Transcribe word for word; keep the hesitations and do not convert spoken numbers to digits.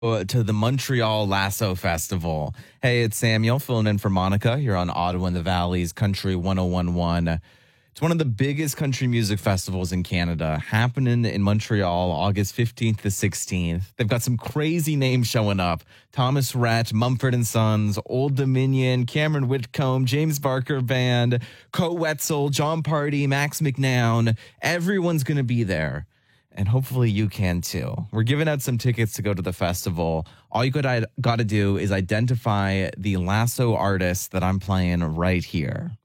uh, to the Montreal Lasso Festival. Hey, it's Samuel filling in for Monica here on Ottawa and the Valley's Country ten eleven. It's one of the biggest country music festivals in Canada, happening in Montreal, August fifteenth to sixteenth. They've got some crazy names showing up. Thomas Rhett, Mumford and Sons, Old Dominion, Cameron Whitcomb, James Barker Band, Co Wetzel, John Party, Max McNown. Everyone's going to be there. And hopefully you can too. We're giving out some tickets to go to the festival. All you got to do is identify the Lasso artist that I'm playing right here.